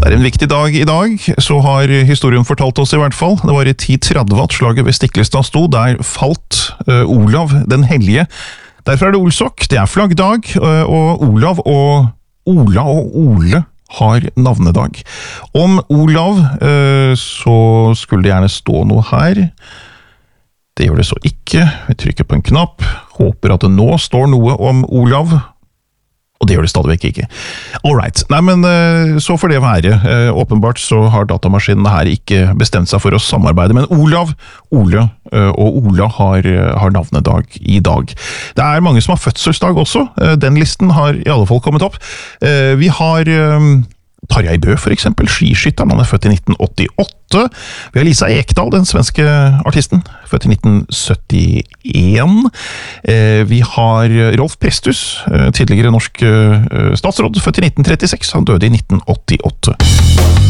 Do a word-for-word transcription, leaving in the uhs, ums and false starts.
Det er en viktig dag i dag, så har historien fortalt oss i hvert fall. Det var i ti tretti at slaget ved Stiklestad sto, der falt uh, Olav den hellige. Derfor er det Olsok, det er flaggdag, uh, og Olav og Ola og Ole har navnedag. Om Olav uh, så skulle det gjerne stå noe her. Det gjør det så ikke. Vi trykker på en knapp, håper at det nå står noe om Olav. Og det gjør det stadigvæk ikke. Alright. Nei, men så får det være. Åpenbart så har datamaskinene her ikke bestemt seg for å samarbeide, men Olav, Ole og Ola har, har navnedag i dag. Det er mange som har fødselsdag også. Den listen har i alle fall kommet opp. Vi har Tarjei Bø, for eksempel, skiskytteren, han er født i nitten åttiåtte. Vi har Lisa Ekdahl, den svenske artisten, født i nitten syttien. Vi har Rolf Presthus, tidligere norsk statsråd, født i nitten trettiseks, han døde i nitten åttiåtte.